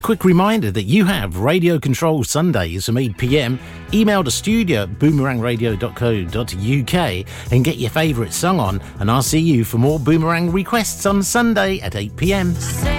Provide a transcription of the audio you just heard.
Quick reminder that you have Radio Control Sundays from 8pm. Email to studio@boomerangradio.co.uk and get your favourite song on, and I'll see you for more Boomerang requests on Sunday at 8pm.